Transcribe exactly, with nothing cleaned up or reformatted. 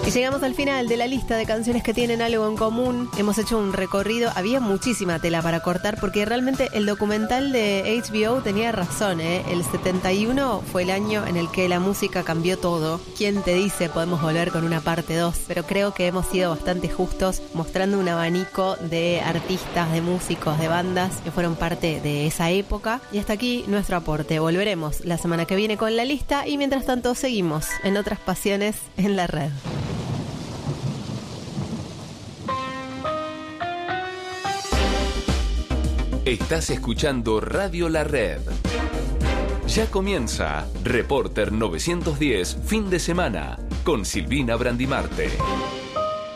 Y llegamos al final de la lista de canciones que tienen algo en común. Hemos hecho un recorrido, había muchísima tela para cortar porque realmente el documental de H B O tenía razón, ¿eh? El setenta y uno fue el año en el que la música cambió todo. ¿Quién te dice podemos volver con una parte dos? Pero creo que hemos sido bastante justos mostrando un abanico de artistas, de músicos, de bandas que fueron parte de esa época. Y hasta aquí nuestro aporte. Volveremos la semana que viene con la lista y mientras tanto seguimos en Otras Pasiones en la red. Estás escuchando Radio La Red. Ya comienza Reporter novecientos diez, fin de semana, con Silvina Brandimarte.